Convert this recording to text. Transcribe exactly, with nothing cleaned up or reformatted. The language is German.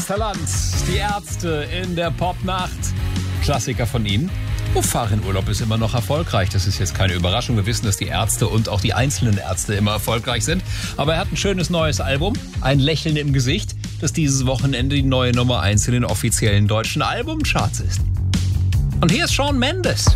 Münsterland. Die Ärzte in der Popnacht. Klassiker von ihnen. Fahr in Urlaub ist immer noch erfolgreich. Das ist jetzt keine Überraschung. Wir wissen, dass die Ärzte und auch die einzelnen Ärzte immer erfolgreich sind. Aber er hat ein schönes neues Album. Ein Lächeln im Gesicht, das dieses Wochenende die neue Nummer eins in den offiziellen deutschen Albumcharts ist. Und hier ist Shawn Mendes.